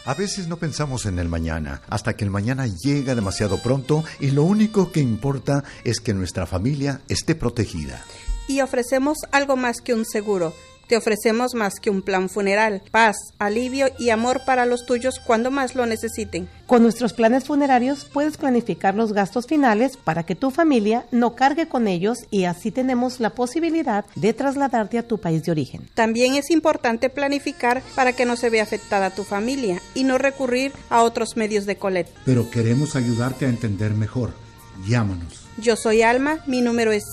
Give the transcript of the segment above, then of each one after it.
A veces no pensamos en el mañana, hasta que el mañana llega demasiado pronto y lo único que importa es que nuestra familia esté protegida. Y ofrecemos algo más que un seguro. Te ofrecemos más que un plan funeral, paz, alivio y amor para los tuyos cuando más lo necesiten. Con nuestros planes funerarios puedes planificar los gastos finales para que tu familia no cargue con ellos y así tenemos la posibilidad de trasladarte a tu país de origen. También es importante planificar para que no se vea afectada tu familia y no recurrir a otros medios de colecta. Pero queremos ayudarte a entender mejor. Llámanos. Yo soy Alma, mi número es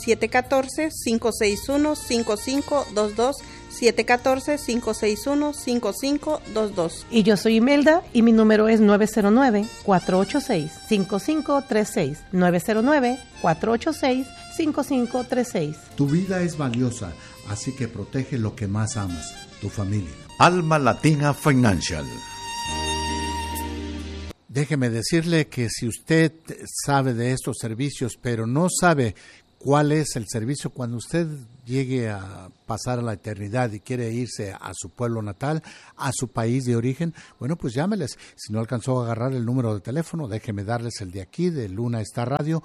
714-561-5522, 714-561-5522. Y yo soy Imelda y mi número es 909-486-5536, 909-486-5536. Tu vida es valiosa, así que protege lo que más amas, tu familia. Alma Latina Financial. Déjeme decirle que si usted sabe de estos servicios, pero no sabe cuál es el servicio cuando usted llegue a pasar a la eternidad y quiere irse a su pueblo natal, a su país de origen, bueno, pues llámeles. Si no alcanzó a agarrar el número de teléfono, déjeme darles el de aquí, de Luna Star Radio,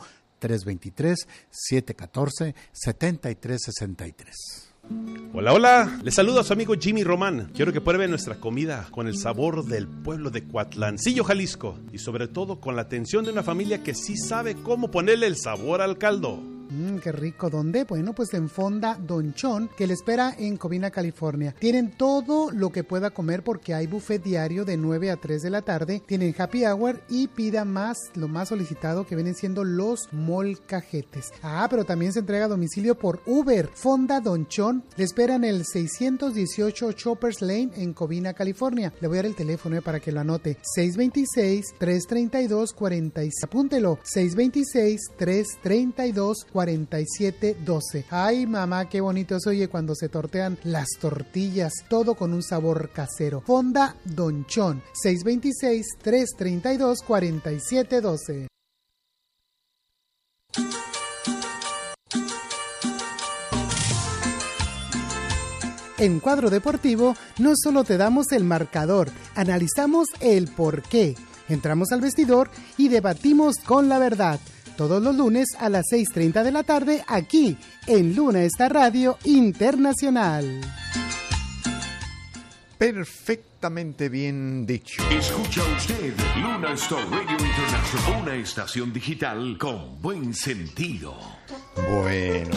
323-714-7363. Hola, hola, les saluda a su amigo Jimmy Román. Quiero que prueben nuestra comida con el sabor del pueblo de Coatlancillo, Jalisco, y sobre todo con la atención de una familia que sí sabe cómo ponerle el sabor al caldo. Qué rico. ¿Dónde? Bueno, pues en Fonda Don Chon, que le espera en Covina, California. Tienen todo lo que pueda comer porque hay buffet diario de 9 a 3 de la tarde. Tienen happy hour y pida más, lo más solicitado que vienen siendo los molcajetes. Pero también se entrega a domicilio por Uber. Fonda Don Chon le espera en el 618 Choppers Lane en Covina, California. Le voy a dar el teléfono para que lo anote. 626-332-47. Apúntelo. 626-332-4712. Ay, mamá, qué bonito se oye cuando se tortean las tortillas, todo con un sabor casero. Fonda Don Chon, 626-332-4712. En Cuadro Deportivo no solo te damos el marcador, analizamos el porqué. Entramos al vestidor y debatimos con la verdad. Todos los lunes a las 6:30 de la tarde, aquí en Luna Star Radio Internacional. Perfectamente bien dicho. Escucha usted Luna Star Radio International, una estación digital con buen sentido. Bueno.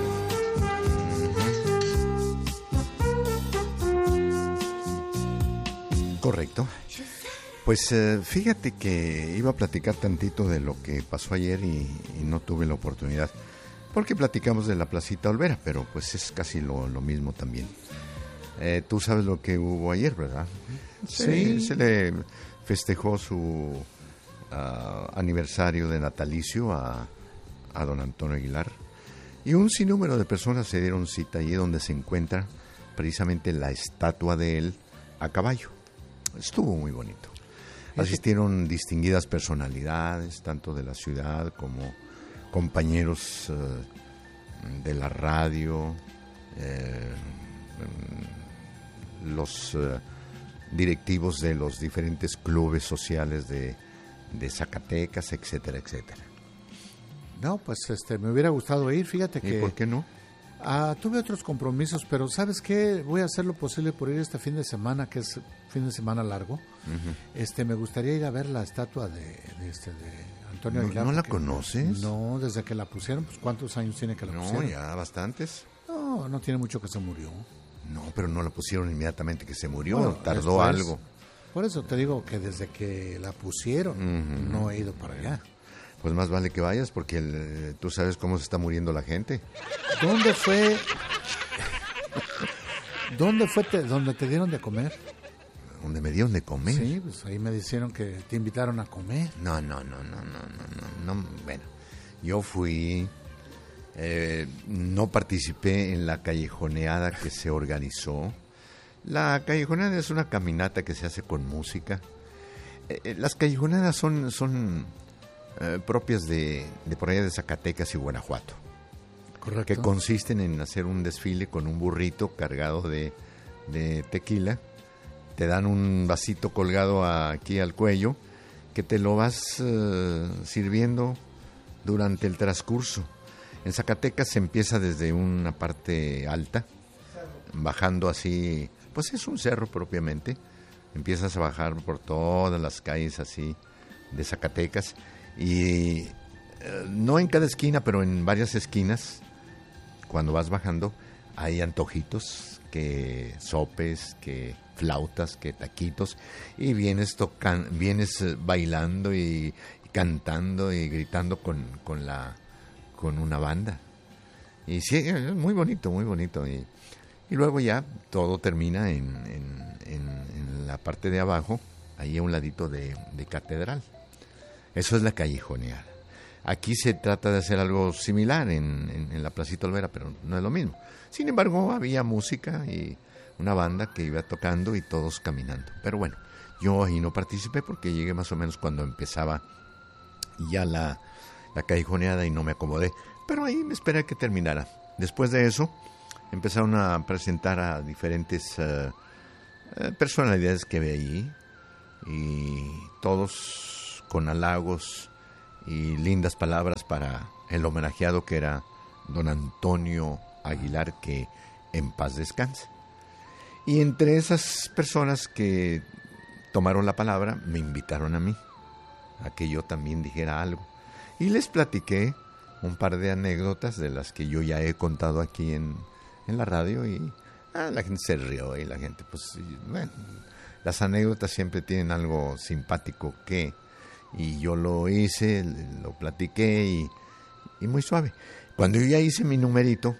Correcto. Pues fíjate que iba a platicar tantito de lo que pasó ayer y no tuve la oportunidad, porque platicamos de la Placita Olvera, pero pues es casi lo mismo también. Tú sabes lo que hubo ayer, ¿verdad? Sí. Se le festejó su aniversario de natalicio a don Antonio Aguilar, y un sinnúmero de personas se dieron cita allí donde se encuentra precisamente la estatua de él a caballo. Estuvo muy bonito. Asistieron distinguidas personalidades, tanto de la ciudad como compañeros de la radio, los directivos de los diferentes clubes sociales de Zacatecas, etcétera, etcétera. No, pues me hubiera gustado ir, fíjate que... ¿Y por qué no? Tuve otros compromisos, pero ¿sabes qué? Voy a hacer lo posible por ir este fin de semana, que es fin de semana largo. Uh-huh. Me gustaría ir a ver la estatua de Antonio Aguilar. ¿No la conoces? No, desde que la pusieron, pues ¿cuántos años tiene que la pusieron? No, ya bastantes. No tiene mucho que se murió. No, pero no la pusieron inmediatamente que se murió, Bueno, tardó algo. Por eso te digo que desde que la pusieron, uh-huh, no he ido para allá. Pues más vale que vayas porque tú sabes cómo se está muriendo la gente. ¿Dónde fue donde te dieron de comer? ¿Dónde me dieron de comer? Sí, pues ahí me dijeron que te invitaron a comer. No. Bueno, yo fui, no participé en la callejoneada que se organizó. La callejoneada es una caminata que se hace con música. Las callejoneadas son propias de por allá de Zacatecas y Guanajuato. Correcto. Que consisten en hacer un desfile con un burrito cargado de tequila, te dan un vasito colgado aquí al cuello que te lo vas sirviendo durante el transcurso. En Zacatecas se empieza desde una parte alta, bajando así, pues es un cerro propiamente. Empiezas a bajar por todas las calles así de Zacatecas y no en cada esquina, pero en varias esquinas, cuando vas bajando, hay antojitos, que sopes, que flautas, que taquitos, y vienes bailando y cantando y gritando con una banda. Y sí, es muy bonito, muy bonito. Y luego ya todo termina en la parte de abajo, ahí a un ladito de Catedral. Eso es la callejoneada. Aquí se trata de hacer algo similar en la Placita Olvera, pero no es lo mismo. Sin embargo, había música y una banda que iba tocando y todos caminando. Pero bueno, yo ahí no participé porque llegué más o menos cuando empezaba ya la callejoneada y no me acomodé. Pero ahí me esperé a que terminara. Después de eso, empezaron a presentar a diferentes personalidades que ve ahí, y todos con halagos y lindas palabras para el homenajeado, que era don Antonio Aguilar, que en paz descanse. Y entre esas personas que tomaron la palabra, me invitaron a mí, a que yo también dijera algo. Y les platiqué un par de anécdotas de las que yo ya he contado aquí en la radio, y la gente se rió, y la gente, pues, bueno, las anécdotas siempre tienen algo simpático y yo lo hice, lo platiqué y muy suave. Cuando yo ya hice mi numerito,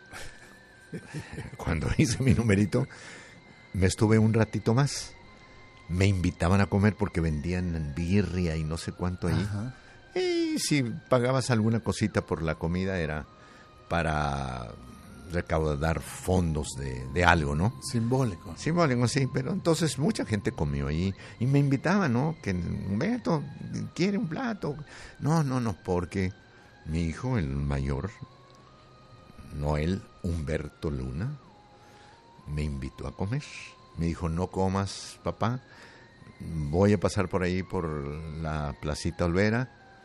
me estuve un ratito más. Me invitaban a comer porque vendían birria y no sé cuánto ahí. Ajá. Y si pagabas alguna cosita por la comida era para recaudar fondos de algo, ¿no? Simbólico, sí, pero entonces mucha gente comió ahí y me invitaban, ¿no? Que Humberto quiere un plato. No, porque mi hijo, el mayor, Noel Humberto Luna, me invitó a comer. Me dijo, no comas, papá, voy a pasar por ahí por la Placita Olvera,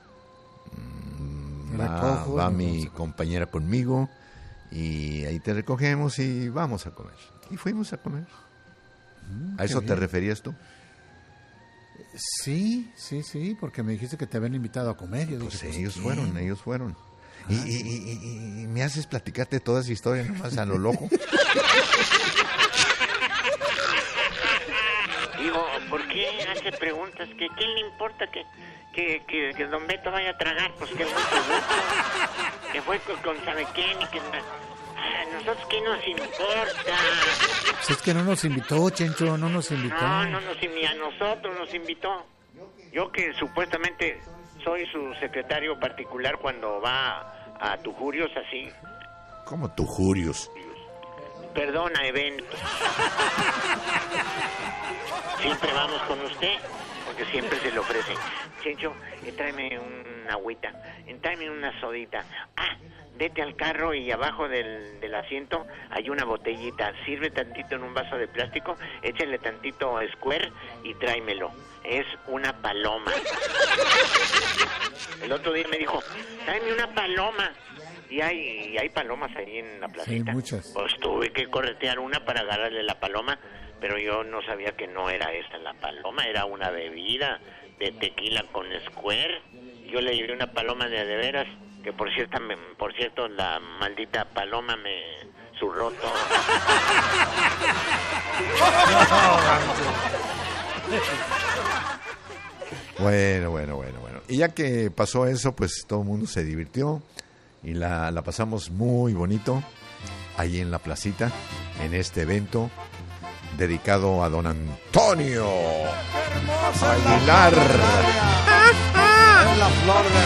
va mi compañera conmigo, y ahí te recogemos y vamos a comer. Y fuimos a comer. ¿A eso te referías tú? Sí, porque me dijiste que te habían invitado a comer. Yo pues dije, ellos fueron. Y me haces platicarte toda esa historia nomás a lo loco. Digo, ¿por qué hace preguntas? ¿Quién le importa que don Beto vaya a tragar? Pues que mucho gusto. Que fue con sabe quién y que... A nosotros qué nos importa. Pues es que no nos invitó, Chencho, no nos invitó. Ni a nosotros nos invitó. Yo que supuestamente soy su secretario particular cuando va a Tujurios, así. ¿Cómo Tujurios? Perdón, a eventos. Siempre vamos con usted, porque siempre se le ofrece. Chencho, tráeme una agüita, tráeme una sodita. Vete al carro y abajo del asiento hay una botellita. Sirve tantito en un vaso de plástico, échale tantito Square y tráemelo. Es una paloma. El otro día me dijo, tráeme una paloma. Y hay palomas ahí en la placita. Sí, muchas. Pues tuve que corretear una para agarrarle la paloma, pero yo no sabía que no era esta la paloma, era una bebida de tequila con Square. Yo le llevé una paloma de veras, que por cierto la maldita paloma me zurró todo. Bueno. Y ya que pasó eso, pues todo el mundo se divirtió y la pasamos muy bonito ahí en la placita, en este evento dedicado a don Antonio Aguilar.